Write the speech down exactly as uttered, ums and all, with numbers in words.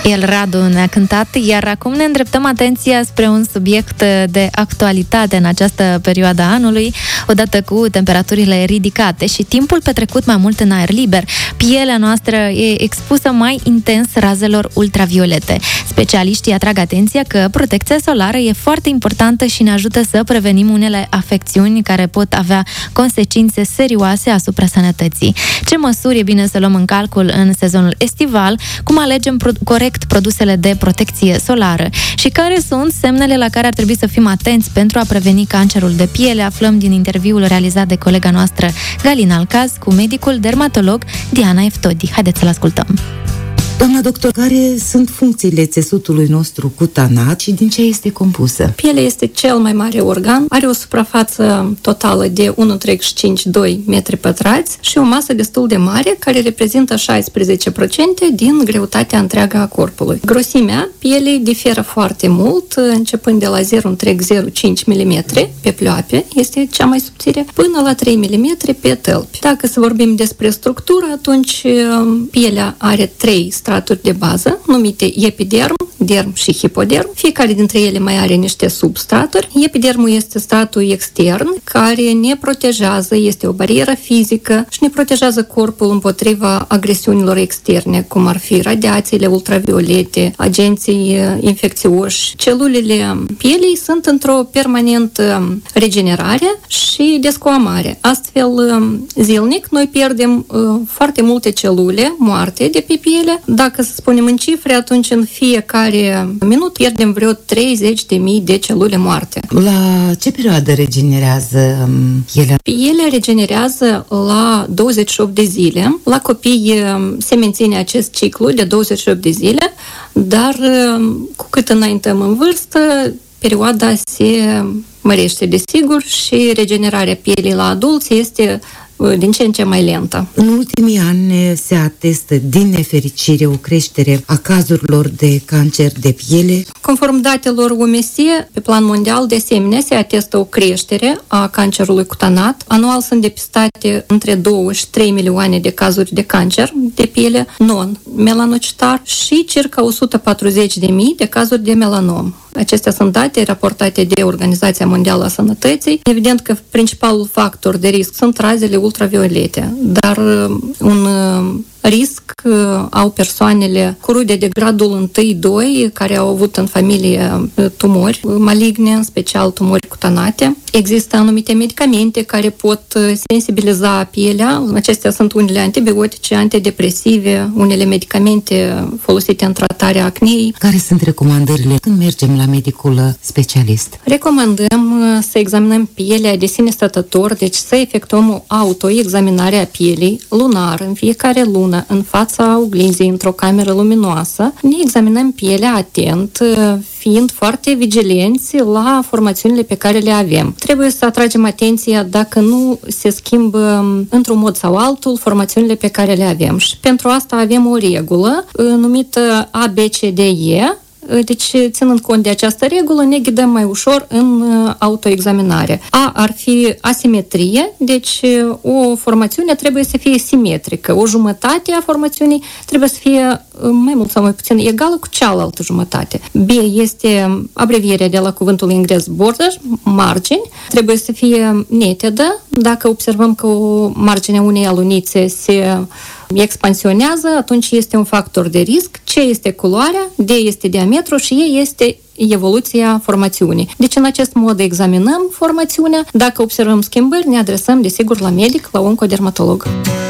El Radu ne-a cântat, iar acum ne îndreptăm atenția spre un subiect de actualitate în această perioadă a anului, odată cu temperaturile ridicate și timpul petrecut mai mult în aer liber. Pielea noastră e expusă mai intens razelor ultraviolete. Specialiștii atrag atenția că protecția solară e foarte importantă și ne ajută să prevenim unele afecțiuni care pot avea consecințe serioase asupra sănătății. Ce măsuri e bine să luăm în calcul în sezonul estival, cum alegem pro- corect produsele de protecție solară și care sunt semnele la care ar trebui să fim atenți pentru a preveni cancerul de piele, aflăm din interviul realizat de colega noastră Galina Alcaz cu medicul dermatolog Diana Eftodi. Haideți să-l ascultăm. Doamna doctor, care sunt funcțiile țesutului nostru cutanat și din ce este compusă? Pielea este cel mai mare organ, are o suprafață totală de unu virgulă treizeci și cinci doi metri pătrați și o masă destul de mare, care reprezintă șaisprezece la sută din greutatea întreagă a corpului. Grosimea pielei diferă foarte mult, începând de la zero virgulă zero cinci milimetri pe pleoape, este cea mai subțire, până la trei milimetri pe tălpi. Dacă să vorbim despre structură, atunci pielea are trei straturi de bază, numite epiderm, derm și hipoderm. Fiecare dintre ele mai are niște substraturi. Epidermul este stratul extern, care ne protejează, este o barieră fizică și ne protejează corpul împotriva agresiunilor externe, cum ar fi radiațiile ultraviolete, agenții infecțioși. Celulele pielei sunt într-o permanentă regenerare și descoamare. Astfel, zilnic, noi pierdem foarte multe celule moarte de pe piele. Dacă să spunem în cifre, atunci în fiecare minut pierdem vreo treizeci de mii de celule moarte. La ce perioadă regenerează pielea? Pielea regenerează la douăzeci și opt de zile. La copii se menține acest ciclu de douăzeci și opt de zile, dar cu cât înaintăm în vârstă, perioada se mărește desigur și regenerarea pielii la adulți este din ce în ce mai lentă. În ultimii ani se atestă din nefericire o creștere a cazurilor de cancer de piele. Conform datelor O M S, pe plan mondial, de asemenea, se atestă o creștere a cancerului cutanat. Anual sunt depistate între două și trei milioane de cazuri de cancer de piele non-melanocitar și circa o sută patruzeci de mii de cazuri de melanom. Acestea sunt date raportate de Organizația Mondială a Sănătății. Evident că principalul factor de risc sunt razele ultraviolete, dar un risc au persoanele cu rude de gradul unu doi, care au avut în familie tumori maligne, în special tumori cutanate. Există anumite medicamente care pot sensibiliza pielea. Acestea sunt unele antibiotice, antidepresive, unele medicamente folosite în tratarea acnei. Care sunt recomandările când mergem la medicul specialist? Recomandăm să examinăm pielea de sine stătător, deci să efectuăm o autoexaminare a pielii lunar în fiecare lună în fața oglinzii, într-o cameră luminoasă. Ne examinăm pielea atent, fiind foarte vigilenți la formațiunile pe care le avem. Trebuie să atragem atenția dacă nu se schimbă într-un mod sau altul formațiunile pe care le avem. Și pentru asta avem o regulă numită A B C D E. Deci, ținând cont de această regulă, ne ghidăm mai ușor în autoexaminare. A ar fi asimetrie, deci o formațiune trebuie să fie simetrică. O jumătate a formațiunii trebuie să fie mai mult sau mai puțin egală cu cealaltă jumătate. B este abrevierea de la cuvântul englez border, margini. Trebuie să fie netedă. Dacă observăm că o margine unei alunițe se expansionează, atunci este un factor de risc. C este culoarea, D este diametru și E este evoluția formațiunii. Deci, în acest mod examinăm formațiunea. Dacă observăm schimbări, ne adresăm, desigur, la medic, la oncodermatolog.